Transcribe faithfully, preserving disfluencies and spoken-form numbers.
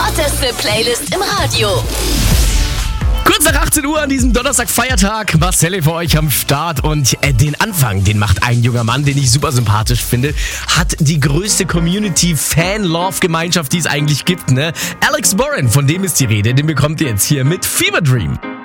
hotteste Playlist im Radio. Kurz nach achtzehn Uhr an diesem Donnerstag-Feiertag. Marcelle für euch am Start. Und äh, den Anfang, den macht ein junger Mann, den ich super sympathisch finde. Hat die größte Community-Fan-Love-Gemeinschaft, die es eigentlich gibt, ne? Alex Warren, von dem ist die Rede. Den bekommt ihr jetzt hier mit Fever Dream.